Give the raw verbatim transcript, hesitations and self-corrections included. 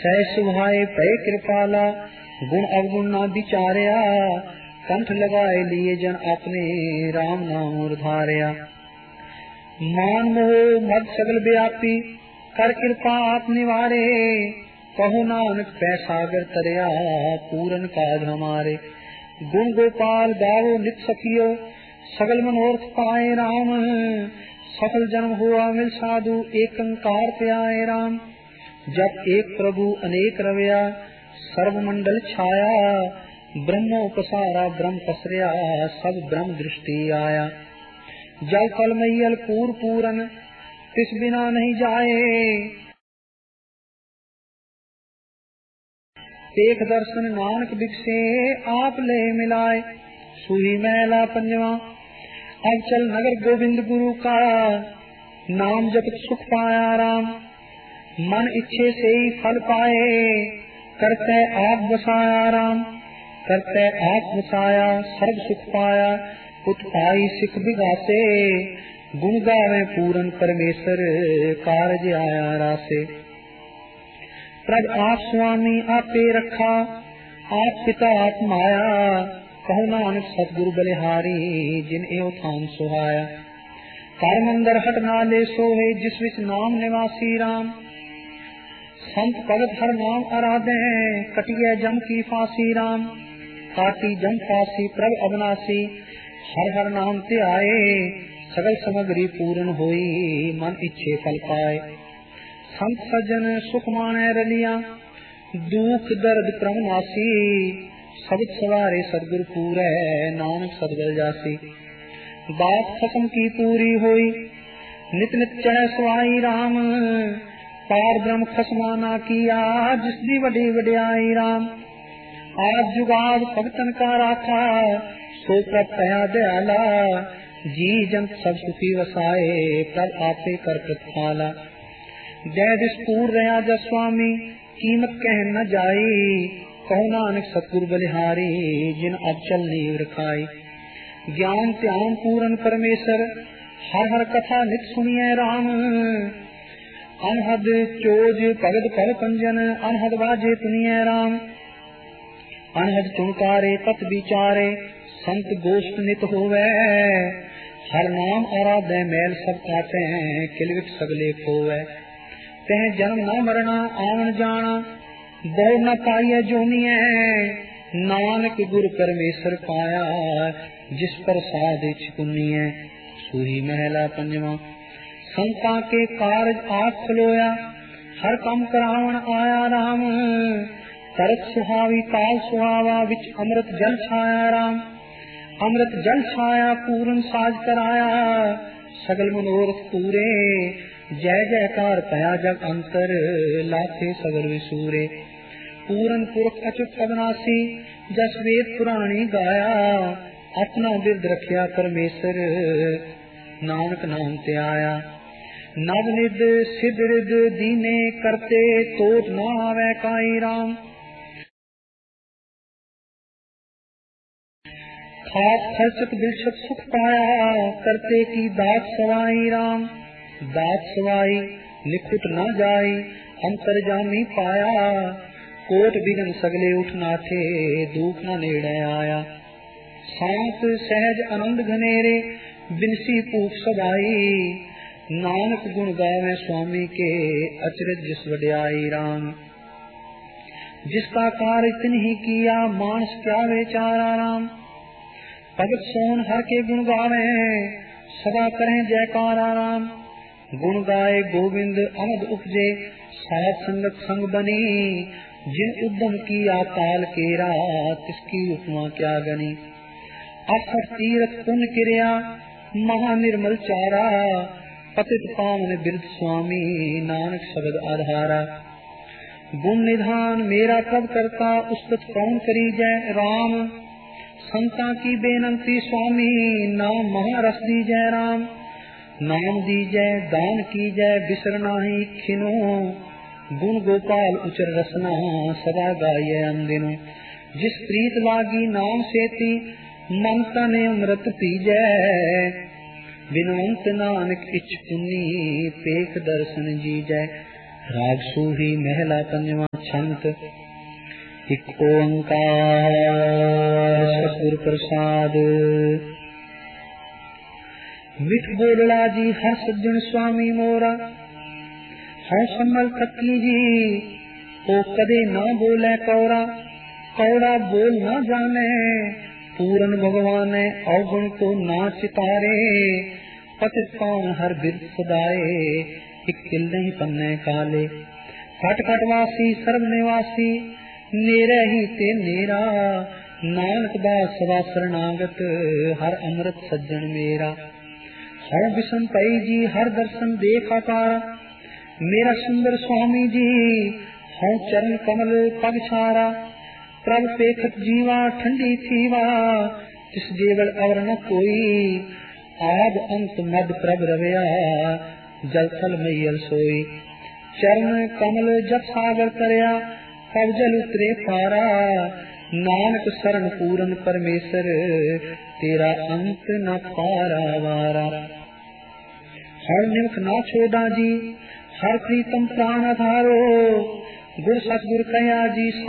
सह सुहाए पै कृपाला, गुण अवगुण ना विचार्या, कंठ लगाए लिए जन अपने राम नाम उधार्या। मान मोह मद सगल व्यापी, कर कृपा आप निवारे, कहो नानक पैसागर तरया, पूरन काज हमारे। गुण गोपाल गावो नित सखियो, सगल मनोरथ पाए राम, सफल जन्म हुआ मिल साधु, एक अंकार पे आए राम। जब एक प्रभु अनेक रवया, सर्व मंडल छाया, ब्रह्मोपसारा ब्रह्म पसरया, सब ब्रह्म दृष्टि आया। जल कल मैयल पूर पूरन, तिस बिना नहीं जाए, एक दर्शन नानक बिकसे आप ले मिलाए। सुही मैला पंजवा, अब चल नगर गोविंद गुरु का, नाम जपत सुख पाया राम। मन इच्छे से ही फल पाए, करते आप बसाया राम। करते आप बसाया सर्व सुख पाया, उत्पाई सिख बिगासे, गुण गावे पूरन परमेश्वर, कारज आया रासे। प्रभ आप स्वामी आपे रखा, आप पिता आप माया, कहो नानक सतगुरु बलिहारी, जिन एव थान सुहाया। कर मंदर हट नाले सोहे, जिस विच नाम निवासी राम। संत भगत हर नाम आराधे, कटिए जम की फांसी राम। काटी जम फांसी प्रभ अविनाशी, हर हर नाम ते आए, सगल समग्री पूर्ण होई, मन इच्छे फल पाए। संत सज्जन सुख माने रलिया, दुख दर्द क्रम नासी, सबद सवारे सदगुरु पूरै, नानक सदगल जासी। बात खत्म की पूरी होई, नित नित चढ़े सवाई राम, पार ब्रह्म खसमाना किया, जिसदी वडी वड्याई राम। आज जुगाद भगतन का राखा, सो प्रभ कया दयाला, जी जंत सब सुखी वसाए, प्रभ आपे कर प्रतिपाला। जय दिसपूर रहा जस स्वामी, कीमत कह न जाई, कहो नानक सतगुरु बलिहारी, जिन अचल नीव रखाई। ज्ञान ध्यान पूरन परमेश्वर, हर हर कथा नित सुनिए राम। अनहद चोज भगत भव पंजन, अनहद बाजे पुनिए राम। अनहद चुनकारे तत् विचारे, संत गोष्ठ नित होवे, हर नाम आराधे मैल सब काटे, किलविट सगले खोवे। तह जन्म न मरना आवन जाना, बहु न पाइय जोनिए, नानक गुरु परमेश्वर पाया, जिस पर साध पुनिय। सूही महला पंजवा, संता के कारज आख खलोया, हर काम करावन आया राम। तरत सुहावी काल सुहावा, विच अमृत जल छाया राम। अमृत जल छाया पूर्ण साज कराया, सगल मनोरथ पूरे, जय जयकार पया जग अंतर, लाथे सगर विसूरे। पूरन पुरख अचुत अविनाशी, जस वेद पुराणी गाया, अपना बिरद रखिया परमेश्वर, नानक नाम ते आया। नव निध सिद्ध रिद दीने करते, तोट न आवे काई राम। खात खर्चक दिलशक सुख पाया, करते की दात सवाई राम। दात सवाई निखुट न जाई, अंतर जामी पाया, कोट बिगन सगले उठ नाथे, दुख न नेड़े आया। शांत सहज आनंद घनेरे, बिनसी पूख सदाई, नानक गुण गावे स्वामी के, अचरज जिस वड्याई राम। जिसका कार्य तिन्ही किया, मानस क्या बेचारा राम। भगत सोन हर के गुण गावे, सदा करें जयकारा राम। गुण गाए गोविंद अनद उपजे, साथ संगत संग बनी, जिन उद्यम किया काल केरा, तिसकी उपमा क्या गनी। अक्षर तीरथ पुण्य क्रिया, महानिर्मल चारा, पतित पावन बिरद स्वामी, नानक शब्द आधारा। गुण निधान मेरा कब करता, उस्तत कौन करी जय राम। संता की बेनंती स्वामी, नाम महारस दी जय राम। नाम दी जय दान की जय, बिसर नाही खिनो, गुण गोपाल उचर रसना, सदा गाये अंदिनो। जिस प्रीत लागी नाम सेती, मन तन अमृत पीजै, बिनवंत नानक इच्छ पुन्नी, पेख दर्शन जीजै। राग सूही महला पंजवा छंत। एक ओंकार सतगुर प्रसाद। मिठ बोलड़ा जी हर सज्जन स्वामी मोरा, हौ संभल खत्ती जी ओ कदे ना बोले कौरा। कौड़ा बोल ना जाने पूरन भगवान अवगुण को ना चितारे। पतित पावन हर बिरद खुदाए एक तिल नहीं पन्ने काले। खट खट वासी सर्व निवासी नेरे ही ते नेरा। नानक दास सदा शरणागत हर अमृत सज्जन मेरा। हौ विषम पई जी हर दर्शन देखा पारा। मेरा सुंदर स्वामी जी हौ चरण कमल पग छारा। प्रभ पेखत जीवा ठंडी थीवा तिस जेवल अवर न कोई। आद अंत मद प्रभ रवया जल थल मैयल सोई। चरण कमल जप सागर तरया तब जल उतरे पारा। नानक शरण पूरन परमेश्वर तेरा अंत न पारा वारा। हर निमख ना छोड़ा जी हर प्रीतम प्राण आधारो। गुर सतगुर कया जी